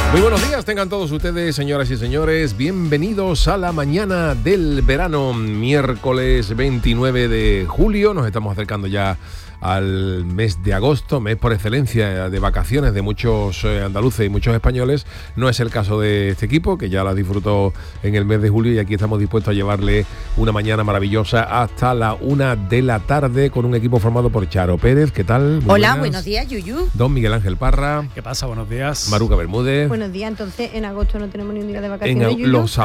Muy buenos días, tengan todos ustedes, señoras y señores, bienvenidos a la mañana del verano, miércoles 29 de julio, nos estamos acercando ya al mes de agosto, mes por excelencia de vacaciones de muchos andaluces y muchos españoles. No es el caso de este equipo, que ya la disfrutó en el mes de julio, y aquí estamos dispuestos a llevarle una mañana maravillosa hasta la 1 de la tarde con un equipo formado por Charo Pérez. ¿Qué tal? Muy Hola, buenas. buenos días, Yuyu. Don Miguel Ángel Parra. ¿Qué pasa? Buenos días. Maruca Bermúdez. Buenos días, entonces en agosto no tenemos ni un día de vacaciones, Yuyu. Los